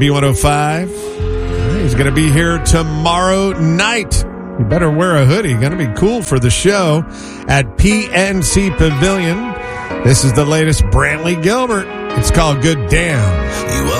B105. He's going to be here tomorrow night. You better wear a hoodie. Going to be cool for the show at PNC Pavilion. This is the latest Brantley Gilbert. It's called Good Damn. You